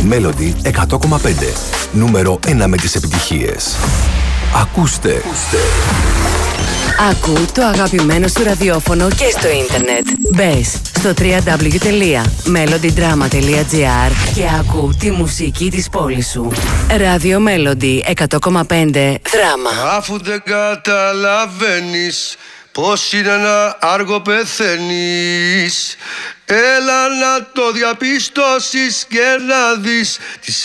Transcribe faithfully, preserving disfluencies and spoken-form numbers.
Melody εκατό κόμμα πέντε. Νούμερο ένα με τις επιτυχίες. Ακούστε. Ακούστε. Άκου το αγαπημένο σου ραδιόφωνο και στο ίντερνετ. Μπες στο double-u double-u double-u τελεία melody drama τελεία gr και άκου τη μουσική της πόλης σου. Ράδιο Melody εκατό κόμμα πέντε δράμα. Αφού δεν καταλαβαίνεις πως είναι ένα άργο πεθαίνεις, έλα να το διαπιστώσεις και να δεις τις